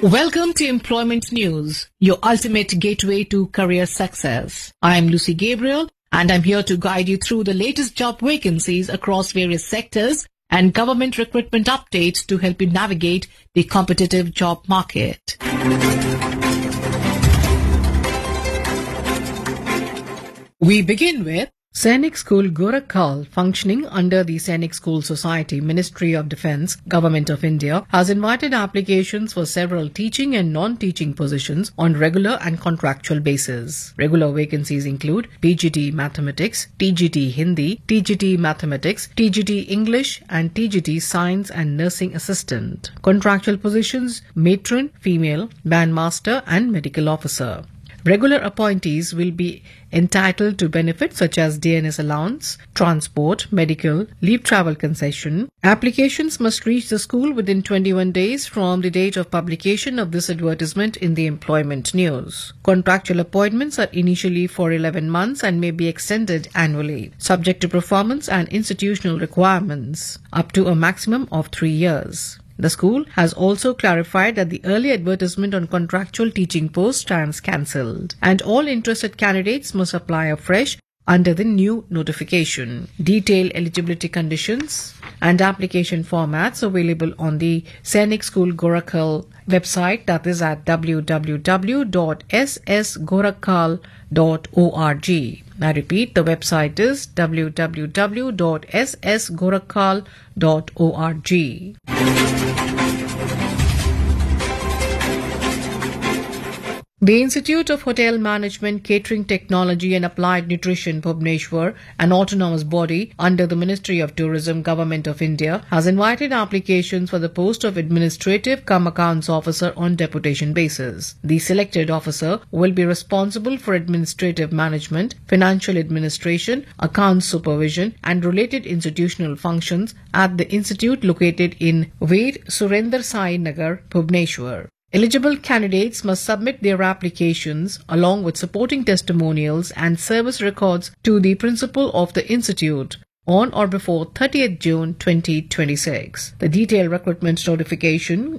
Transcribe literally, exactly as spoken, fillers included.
Welcome to Employment News, your ultimate gateway to career success. I am Lucy Gabriel, and I'm here to guide you through the latest job vacancies across various sectors and government recruitment updates to help you navigate the competitive job market. We begin with Sainik School Gorakhpur, functioning under the Sainik School Society, Ministry of Defence, Government of India, has invited applications for several teaching and non-teaching positions on regular and contractual basis. Regular vacancies include P G T Mathematics, T G T Hindi, T G T Mathematics, T G T English and T G T Science and Nursing Assistant. Contractual positions: Matron, Female, Bandmaster and Medical Officer. Regular appointees will be entitled to benefits such as D N S allowance, transport, medical, leave travel concession. Applications must reach the school within twenty-one days from the date of publication of this advertisement in the Employment News. Contractual appointments are initially for eleven months and may be extended annually, subject to performance and institutional requirements, up to a maximum of three years. The school has also clarified that the early advertisement on contractual teaching posts stands cancelled, and all interested candidates must apply afresh under the new notification. Detailed eligibility conditions and application formats available on the Sainik School Gorakhpur website, that is at w w w dot s s gorakhpur dot org. I repeat, the website is w w w dot s s gorakhpur dot org. The Institute of Hotel Management, Catering Technology and Applied Nutrition, Bhubaneswar, an autonomous body under the Ministry of Tourism, Government of India, has invited applications for the post of Administrative cum Accounts Officer on deputation basis. The selected officer will be responsible for administrative management, financial administration, accounts supervision and related institutional functions at the institute located in Veer Surendra Sai Nagar, Bhubaneswar. Eligible candidates must submit their applications along with supporting testimonials and service records to the principal of the institute on or before thirtieth June twenty twenty-six. The detailed recruitment notification